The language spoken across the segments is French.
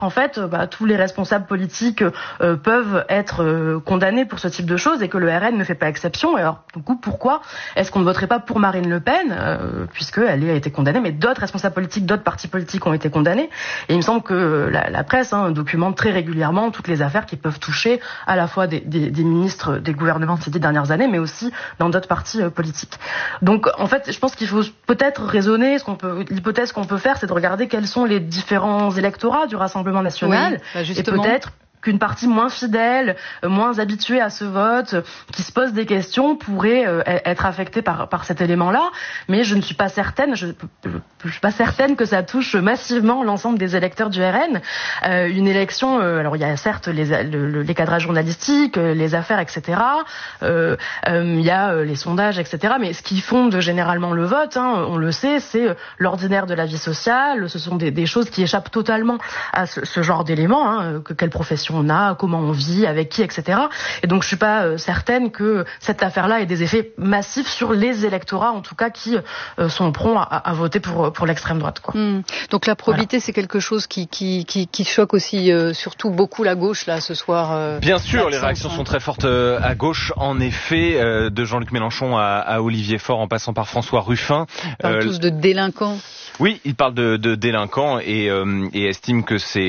En fait, tous les responsables politiques peuvent être condamnés pour ce type de choses et que le RN ne fait pas exception. Et alors, du coup, pourquoi est-ce qu'on ne voterait pas pour Marine Le Pen, puisqu'elle a été condamnée, mais d'autres responsables politiques, d'autres partis politiques ont été condamnés. Et il me semble que la presse documente très régulièrement toutes les affaires qui peuvent toucher à la fois des ministres des gouvernements ces 10 dernières années, mais aussi dans d'autres partis politiques. Donc, en fait, je pense qu'il faut peut-être raisonner. L'hypothèse qu'on peut faire, c'est de regarder quels sont les différents électorats du Rassemblement national, et peut-être qu'une partie moins fidèle, moins habituée à ce vote, qui se pose des questions, pourrait être affectée par cet élément-là. Mais je ne suis pas certaine, je suis pas certaine que ça touche massivement l'ensemble des électeurs du RN. Une élection, alors il y a certes les cadrages journalistiques, les affaires, etc. Il y a les sondages, etc. Mais ce qui fonde généralement le vote, on le sait, c'est l'ordinaire de la vie sociale. Ce sont des choses qui échappent totalement à ce genre d'éléments. Quelle profession on a, comment on vit, avec qui, etc. Et donc je suis pas certaine que cette affaire-là ait des effets massifs sur les électorats, en tout cas, qui sont prompts à voter pour l'extrême droite, quoi. Donc la probité, c'est quelque chose qui choque aussi surtout beaucoup la gauche là ce soir. Bien sûr, les réactions sont très fortes à gauche, en effet, de Jean-Luc Mélenchon à Olivier Faure, en passant par François Ruffin. Ils parlent tous de délinquants. Oui, il parle de délinquants et estime que ça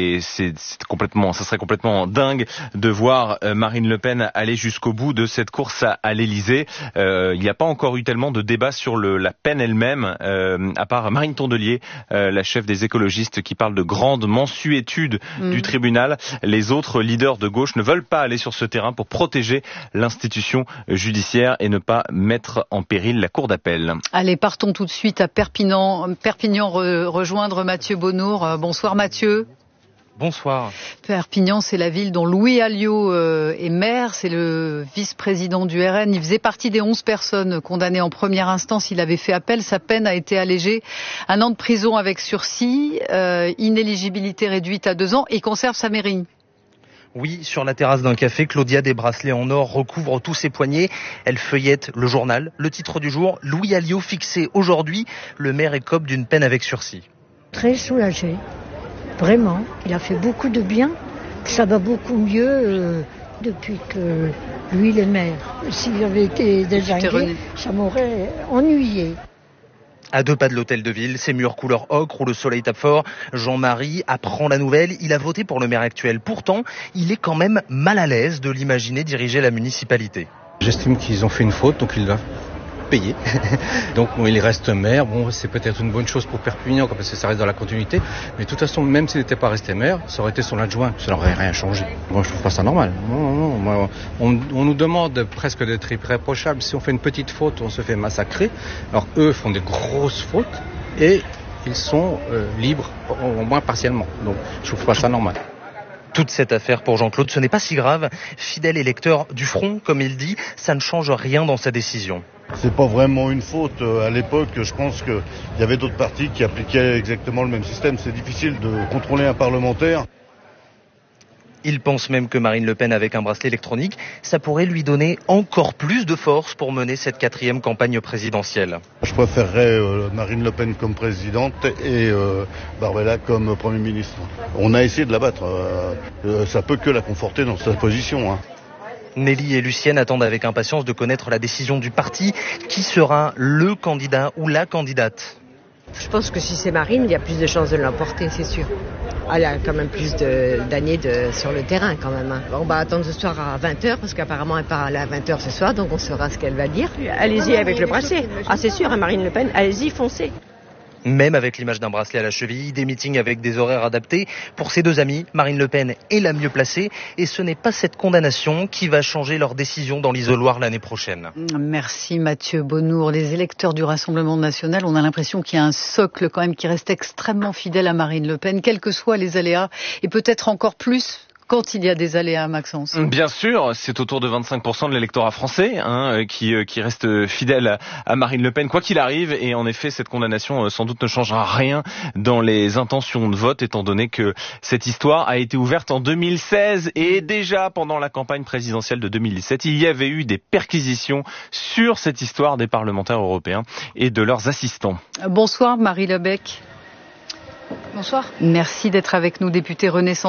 serait complètement dingue de voir Marine Le Pen aller jusqu'au bout de cette course à l'Elysée. Il n'y a pas encore eu tellement de débat sur la peine elle-même, à part Marine Tondelier, la chef des écologistes, qui parle de grande mansuétude du tribunal. Les autres leaders de gauche ne veulent pas aller sur ce terrain pour protéger l'institution judiciaire et ne pas mettre en péril la cour d'appel. Allez, partons tout de suite à Perpignan rejoindre Mathieu Bonnour. Bonsoir Mathieu. Bonsoir. Perpignan, c'est la ville dont Louis Alliot est maire, c'est le vice-président du RN. Il faisait partie des 11 personnes condamnées en première instance. Il avait fait appel, sa peine a été allégée. 1 an de prison avec sursis, inéligibilité réduite à 2 ans, et il conserve sa mairie. Oui, sur la terrasse d'un café, Claudia, des bracelets en or recouvrent tous ses poignets. Elle feuillette le journal. Le titre du jour, Louis Alliot fixé aujourd'hui. Le maire écope d'une peine avec sursis. Très soulagé. Vraiment, il a fait beaucoup de bien. Ça va beaucoup mieux depuis que lui, il est maire. S'il avait été désingué, ça m'aurait ennuyé. À 2 pas de l'hôtel de ville, ses murs couleur ocre où le soleil tape fort, Jean-Marie apprend la nouvelle. Il a voté pour le maire actuel. Pourtant, il est quand même mal à l'aise de l'imaginer diriger la municipalité. J'estime qu'ils ont fait une faute, donc ils doivent payer. Donc il reste maire. Bon, c'est peut-être une bonne chose pour Perpignan parce que ça reste dans la continuité. Mais de toute façon, même s'il n'était pas resté maire, ça aurait été son adjoint. Ça n'aurait rien changé. Moi, je trouve pas ça normal. Non. Moi, on nous demande presque d'être irréprochable. Si on fait une petite faute, on se fait massacrer. Alors eux font des grosses fautes et ils sont libres, au moins partiellement. Donc je trouve pas ça normal. Toute cette affaire pour Jean-Claude, ce n'est pas si grave. Fidèle électeur du Front, comme il dit, ça ne change rien dans sa décision. C'est pas vraiment une faute. À l'époque, je pense qu'il y avait d'autres partis qui appliquaient exactement le même système. C'est difficile de contrôler un parlementaire. Il pense même que Marine Le Pen, avec un bracelet électronique, ça pourrait lui donner encore plus de force pour mener cette 4e campagne présidentielle. Je préférerais Marine Le Pen comme présidente et Barbella comme Premier ministre. On a essayé de la battre. Ça peut que la conforter dans sa position. Nelly et Lucienne attendent avec impatience de connaître la décision du parti. Qui sera le candidat ou la candidate ? Je pense que si c'est Marine, il y a plus de chances de l'emporter, c'est sûr. Elle a quand même plus d'années sur le terrain quand même. On va attendre ce soir à 20h parce qu'apparemment elle parle à 20h ce soir, donc on saura ce qu'elle va dire. Allez-y avec le bracelet. Ah c'est sûr, Marine Le Pen, allez-y, foncez. Même avec l'image d'un bracelet à la cheville, des meetings avec des horaires adaptés. Pour ses 2 amis, Marine Le Pen est la mieux placée. Et ce n'est pas cette condamnation qui va changer leur décision dans l'isoloir l'année prochaine. Merci Mathieu Bonnour. Les électeurs du Rassemblement national, on a l'impression qu'il y a un socle quand même qui reste extrêmement fidèle à Marine Le Pen, quels que soient les aléas, et peut-être encore plus quand il y a des aléas, Maxence. Bien sûr, c'est autour de 25% de l'électorat français qui reste fidèle à Marine Le Pen, quoi qu'il arrive. Et en effet, cette condamnation sans doute ne changera rien dans les intentions de vote, étant donné que cette histoire a été ouverte en 2016. Et déjà, pendant la campagne présidentielle de 2017, il y avait eu des perquisitions sur cette histoire des parlementaires européens et de leurs assistants. Bonsoir, Marie Lebec. Bonsoir. Merci d'être avec nous, députée Renaissance.